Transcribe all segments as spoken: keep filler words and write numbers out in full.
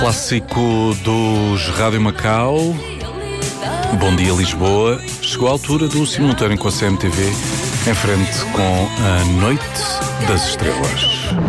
Clássico dos Rádio Macau. Bom dia, Lisboa. Chegou a altura do simultâneo com a C M T V, em frente com a Noite das Estrelas.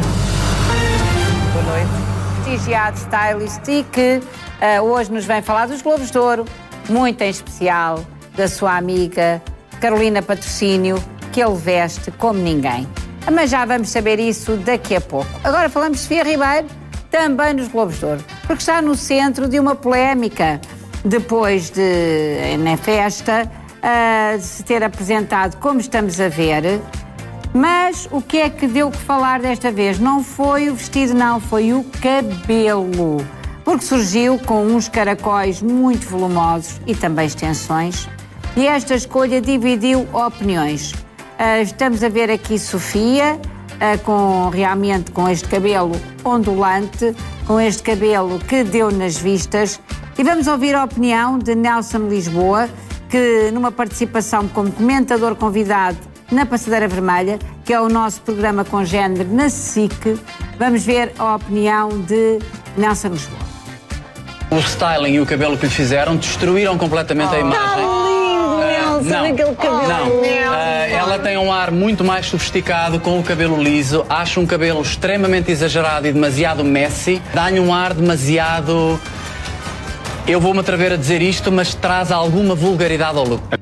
Boa noite. Prestigiado stylist e que uh, hoje nos vem falar dos Globos de Ouro, muito em especial da sua amiga Carolina Patrocínio, que ele veste como ninguém. Mas já vamos saber isso daqui a pouco. Agora falamos de Sofia Ribeiro, também nos Globos de Ouro, porque está no centro de uma polémica depois de, na festa, uh, de se ter apresentado como estamos a ver. Mas o que é que deu que falar desta vez? Não foi o vestido, não, foi o cabelo. Porque surgiu com uns caracóis muito volumosos e também extensões. E esta escolha dividiu opiniões. Uh, estamos a ver aqui Sofia, uh, com, realmente com este cabelo ondulante, com este cabelo que deu nas vistas. E vamos ouvir a opinião de Nelson Lisboa, que numa participação como comentador convidado na Passadeira Vermelha, que é o nosso programa com género na S I C, vamos ver a opinião de Nelson Lisboa. O styling e o cabelo que lhe fizeram destruíram completamente oh. a imagem. Uh, não, aquele cabelo. Não. Uh, ela tem um ar muito mais sofisticado com o cabelo liso. Acho um cabelo extremamente exagerado e demasiado messy. Dá-lhe um ar demasiado... Eu vou-me atrever a dizer isto, mas traz alguma vulgaridade ao look.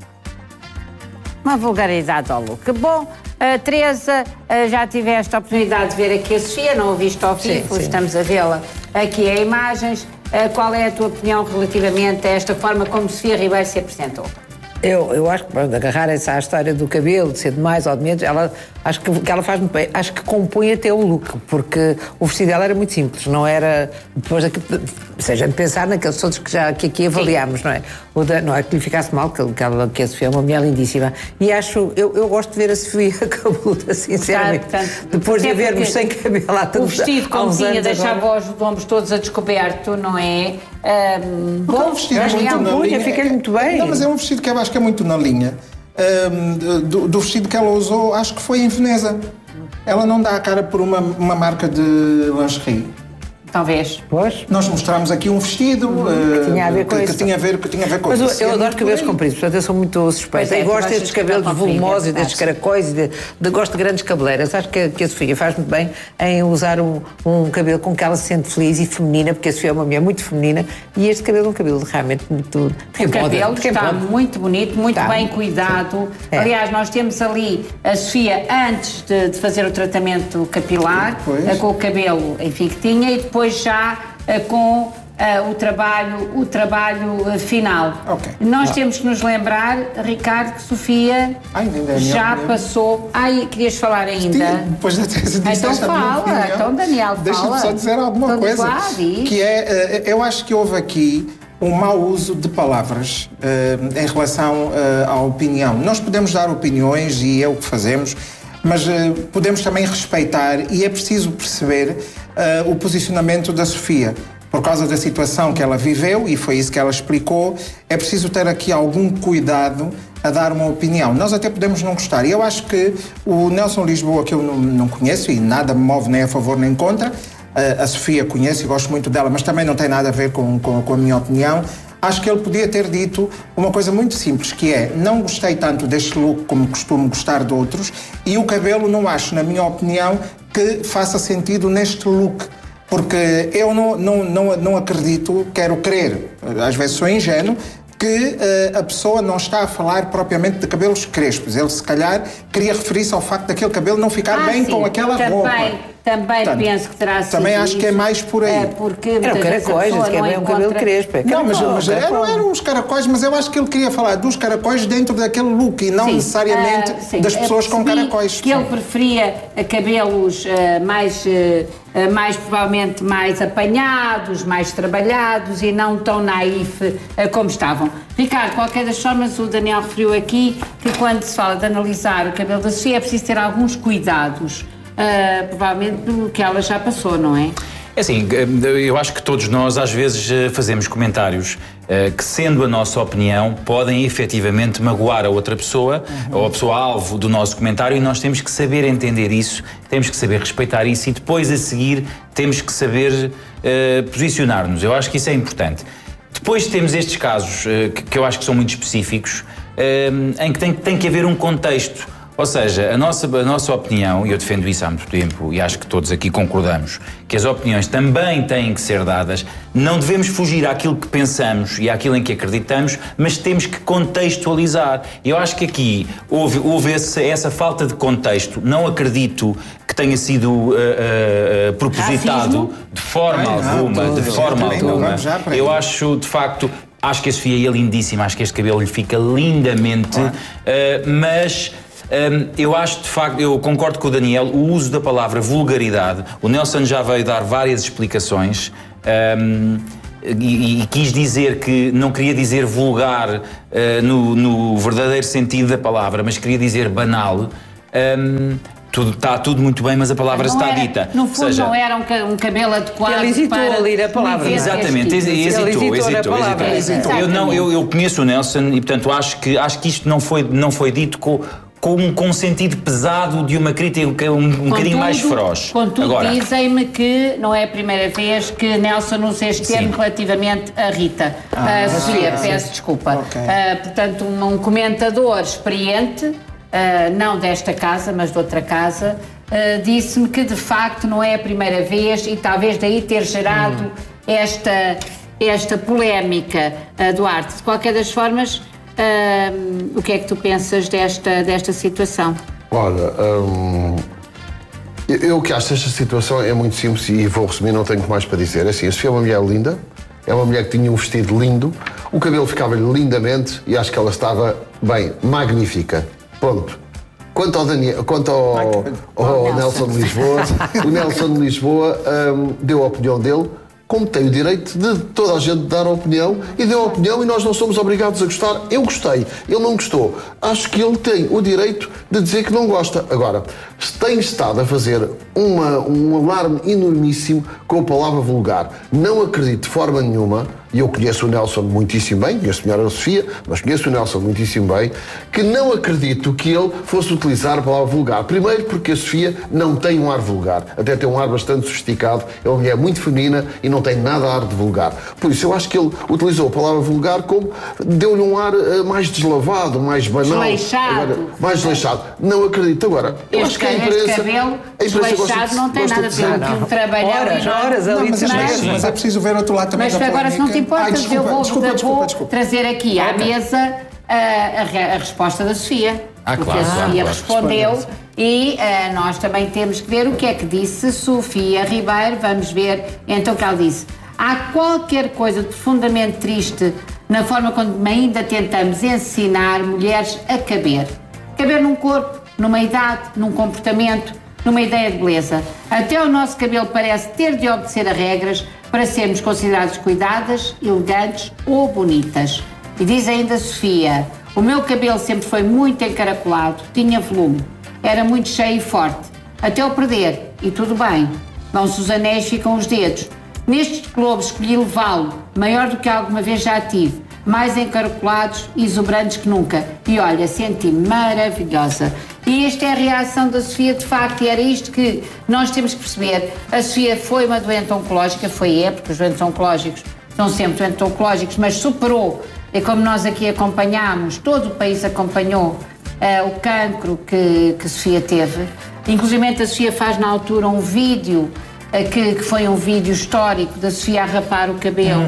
Uma vulgaridade ao look. Bom, uh, Teresa, uh, já tiveste a oportunidade de ver aqui a Sofia, não a viste ao vivo, estamos a vê-la aqui em imagens. Uh, qual é a tua opinião relativamente a esta forma como Sofia Ribeiro se apresentou? Eu, eu acho que, para agarrar-se à história do cabelo, de ser de mais ou de menos, ela, acho que, que ela faz muito bem. Acho que compõe até o look, porque o vestido dela era muito simples, não era... Depois daqui, seja, de pensar naqueles todos que, já, que aqui avaliámos, não é? O da, não é que lhe ficasse mal, que, que, ela, que a Sofia é uma mulher lindíssima. E acho... Eu, eu gosto de ver a Sofia cabeluda, sinceramente. Tá, portanto, depois de a vermos sem cabelo lá todos. O vestido, como tinha, deixava os ombros todos a descoberto, não é? Um, bom, vestido é muito na linha. Fica-lhe muito bem. Não, mas é um vestido que eu acho que é muito na linha um, do, do vestido que ela usou, acho que foi em Veneza. Ela não dá a cara por uma, uma marca de lingerie. Talvez. Pois. Nós mostramos aqui um vestido uhum, uh, que tinha a ver com que, isso. Que tinha a ver, que tinha a ver com mas isso. Mas eu, eu adoro cabelos compridos, portanto eu sou muito suspeita. É, eu gosto destes cabelos de volumosos e destes caracóis, e de, de, gosto de grandes cabeleiras. Acho que, que a Sofia faz muito bem em usar um, um cabelo com que ela se sente feliz e feminina, porque a Sofia é uma mulher muito feminina e este cabelo é um cabelo realmente muito... O cabelo está muito bonito, muito tá. bem cuidado. É. Aliás, nós temos ali a Sofia antes de, de fazer o tratamento capilar, pois. com o cabelo, enfim, que tinha, e depois já... com uh, o trabalho, o trabalho uh, final. Okay. Nós ah. temos que nos lembrar, Ricardo, que Sofia Ai, já passou... Ai, querias falar ainda? Depois da Teresa disse então fala, então Daniel, fala. Deixa-me só dizer alguma então, coisa. Lá, que é, uh, eu acho que houve aqui um mau uso de palavras uh, em relação uh, à opinião. Nós podemos dar opiniões e é o que fazemos, mas uh, podemos também respeitar e é preciso perceber uh, o posicionamento da Sofia. Por causa da situação que ela viveu, e foi isso que ela explicou, é preciso ter aqui algum cuidado a dar uma opinião. Nós até podemos não gostar. E eu acho que o Nelson Lisboa, que eu não, não conheço e nada me move nem a favor nem contra, uh, a Sofia conheço e gosto muito dela, mas também não tem nada a ver com, com, com a minha opinião. Acho que ele podia ter dito uma coisa muito simples, que é, não gostei tanto deste look como costumo gostar de outros, e o cabelo não acho, na minha opinião, que faça sentido neste look. Porque eu não, não, não, não acredito, quero crer, às vezes sou ingênuo, que uh, a pessoa não está a falar propriamente de cabelos crespos. Ele, se calhar, queria referir-se ao facto daquele cabelo não ficar ah, bem sim. com aquela também, roupa. Também Portanto, penso que terá sido Também acho que é mais por aí. É porque eram caracóis, que é bem um cabelo crespo. É não, mas, mas eram, eram uns caracóis, mas eu acho que ele queria falar dos caracóis dentro daquele look e não sim. necessariamente uh, das pessoas com caracóis. Que ele preferia cabelos uh, mais... Uh, Uh, mais provavelmente mais apanhados, mais trabalhados e não tão naif uh, como estavam. Ricardo, qualquer das formas, o Daniel referiu aqui que quando se fala de analisar o cabelo da Sofia é preciso ter alguns cuidados, uh, provavelmente do que ela já passou, não é? É assim, eu acho que todos nós às vezes fazemos comentários uh, que, sendo a nossa opinião, podem efetivamente magoar a outra pessoa, uhum. ou a pessoa-alvo do nosso comentário, e nós temos que saber entender isso, temos que saber respeitar isso e depois, a seguir, temos que saber uh, posicionar-nos. Eu acho que isso é importante. Depois temos estes casos uh, que, que eu acho que são muito específicos, uh, em que tem, tem que haver um contexto. Ou seja, a nossa, a nossa opinião, e eu defendo isso há muito tempo, e acho que todos aqui concordamos, que as opiniões também têm que ser dadas, não devemos fugir àquilo que pensamos e àquilo em que acreditamos, mas temos que contextualizar. Eu acho que aqui houve, houve esse, essa falta de contexto, não acredito que tenha sido uh, uh, uh, propositado Racismo? de forma Ai, alguma, não, de forma alguma. Eu acho, de facto, acho que a Sofia é lindíssima, acho que este cabelo lhe fica lindamente, uh, mas... Um, eu acho, de facto, eu concordo com o Daniel, o uso da palavra vulgaridade. O Nelson já veio dar várias explicações um, e, e quis dizer que não queria dizer vulgar uh, no, no verdadeiro sentido da palavra, mas queria dizer banal. Um, Tudo, está tudo muito bem, mas a palavra não está era, dita. No fundo, seja, não era um, um cabelo adequado. Ele hesitou para a ler a palavra. Exatamente, hesitou, hesitou, hesitou, hesitou. hesitou. Eu, não, eu, eu conheço o Nelson e, portanto, acho que, acho que isto não foi, não foi dito com. Com, com um sentido pesado de uma crítica um, um bocadinho mais feroz. Contudo, Agora, dizem-me que não é a primeira vez que Nelson usa este termo relativamente a Rita. Ah, uh, Sofia, ah, peço desculpa. Okay. Uh, portanto, um, um comentador experiente, uh, não desta casa, mas de outra casa, uh, disse-me que de facto não é a primeira vez e talvez daí ter gerado hum. esta, esta polémica, uh, Duarte. De qualquer das formas, Uh, o que é que tu pensas desta, desta situação? Olha, um, eu o que acho desta situação é muito simples e vou resumir, não tenho mais para dizer. É assim, a Sofia é uma mulher linda, é uma mulher que tinha um vestido lindo, o cabelo ficava-lhe lindamente e acho que ela estava, bem, magnífica. Ponto. Quanto ao, Daniel, quanto ao, ao, ao Nelson de Lisboa, o Nelson de Lisboa um, deu a opinião dele, como tem o direito de toda a gente dar a opinião, e deu a opinião e nós não somos obrigados a gostar. Eu gostei, ele não gostou. Acho que ele tem o direito de dizer que não gosta. Agora, tem estado a fazer uma, um alarme enormíssimo com a palavra vulgar. Não acredito de forma nenhuma, e eu conheço o Nelson muitíssimo bem, conheço a senhora Sofia, mas conheço o Nelson muitíssimo bem, que não acredito que ele fosse utilizar a palavra vulgar. Primeiro porque a Sofia não tem um ar vulgar, até tem um ar bastante sofisticado, é uma mulher muito feminina e não tem nada a ar de vulgar. Por isso eu acho que ele utilizou a palavra vulgar como deu-lhe um ar uh, mais deslavado, mais banal. Desleixado. Agora, mais desleixado. Não acredito. Agora, eu este, acho que a imprensa... Este cabelo desleixado não tem nada a ver com trabalhar. Horas, horas ali. Mas, mas, mas é preciso ver outro lado também. Mas agora, se não te importas, Ai, desculpa, eu vou, desculpa, desculpa, vou desculpa. trazer aqui à mesa a, a, a resposta da Sofia. Ah, porque claro, a Sofia claro, respondeu claro. e uh, nós também temos que ver o que é que disse Sofia Ribeiro. Vamos ver então o que ela disse. Há qualquer coisa de profundamente triste na forma como ainda tentamos ensinar mulheres a caber. Caber num corpo, numa idade, num comportamento, numa ideia de beleza. Até o nosso cabelo parece ter de obedecer a regras para sermos considerados cuidadas, elegantes ou bonitas. E diz ainda Sofia, o meu cabelo sempre foi muito encaracolado, tinha volume, era muito cheio e forte, até o perder, e tudo bem, vão-se os anéis, ficam os dedos. Nestes globos escolhi levá-lo, maior do que alguma vez já tive, mais encaracolados e exuberantes que nunca. E olha, senti-me maravilhosa. E esta é a reação da Sofia, de facto, e era isto que nós temos que perceber. A Sofia foi uma doente oncológica, foi é, porque os doentes oncológicos são sempre doentes oncológicos, mas superou, e como nós aqui acompanhámos, todo o país acompanhou uh, o cancro que, que a Sofia teve. Inclusive a Sofia faz na altura um vídeo, uh, que, que foi um vídeo histórico da Sofia a rapar o cabelo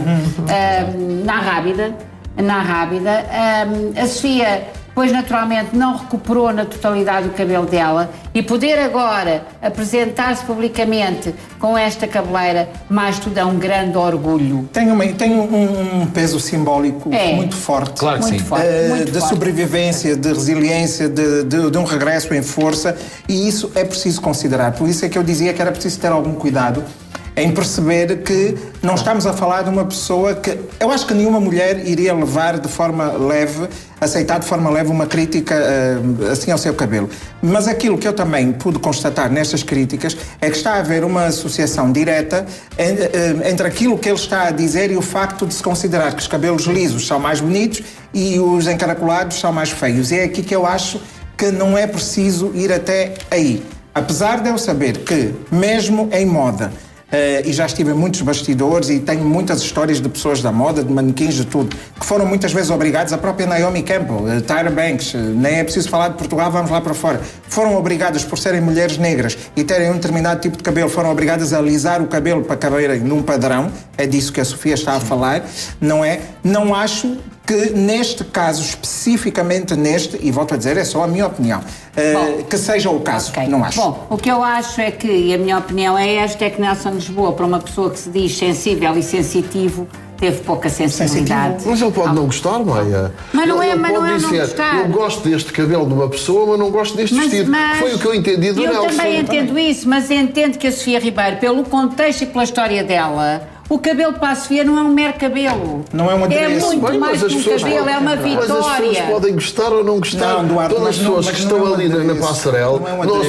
uh, na Rábida. Na Rábida. Uh, a Sofia... pois naturalmente não recuperou na totalidade o cabelo dela, e poder agora apresentar-se publicamente com esta cabeleira, mais tudo é um grande orgulho. Tem, uma, tem um, um peso simbólico é. muito forte. Claro que muito sim. Forte, uh, muito de forte. sobrevivência, de resiliência, de, de, de um regresso em força, e isso é preciso considerar. Por isso é que eu dizia que era preciso ter algum cuidado em perceber que não estamos a falar de uma pessoa que... Eu acho que nenhuma mulher iria levar de forma leve, aceitar de forma leve uma crítica uh, assim ao seu cabelo. Mas aquilo que eu também pude constatar nestas críticas é que está a haver uma associação direta entre aquilo que ele está a dizer e o facto de se considerar que os cabelos lisos são mais bonitos e os encaracolados são mais feios. E é aqui que eu acho que não é preciso ir até aí. Apesar de eu saber que, mesmo em moda, Uh, e já estive em muitos bastidores e tenho muitas histórias de pessoas da moda, de manequins, de tudo, que foram muitas vezes obrigados, a própria Naomi Campbell, uh, Tyra Banks, uh, nem é preciso falar de Portugal, vamos lá para fora, foram obrigadas por serem mulheres negras e terem um determinado tipo de cabelo, foram obrigadas a alisar o cabelo para caberem num padrão, é disso que a Sofia está a falar, não é? Não acho que neste caso, especificamente neste, e volto a dizer, é só a minha opinião, uh, Bom, que seja o caso, okay. Não acho. Bom, o que eu acho é que, e a minha opinião é esta, é que Nelson Lisboa, para uma pessoa que se diz sensível e sensitivo, teve pouca sensibilidade. Sensitivo. Mas ele pode não gostar, Maia. Mas não ele, é, ele mas pode não é dizer, não gostar. Eu gosto deste cabelo de uma pessoa, mas não gosto deste mas, vestido. Mas foi o que eu entendi do eu Nelson. Eu também entendo também. isso, mas entendo que a Sofia Ribeiro, pelo contexto e pela história dela, o cabelo para a Sofia não é um mero cabelo. Não é uma É muito Bem, mais que um cabelo, podem, é uma vitória. Mas as pessoas podem gostar ou não gostar. Não, Duarte, Todas as pessoas que não, estão é ali na, na passarela, não é nós